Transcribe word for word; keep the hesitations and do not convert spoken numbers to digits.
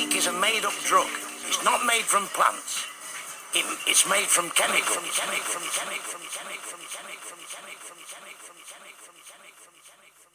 Speak is a made-up drug. It's not made from plants. It, it's made from chemicals. From chemical, from chemical, from chemical, from chemical, from chemical, from chemical, from chemical, from chemical, from chemical.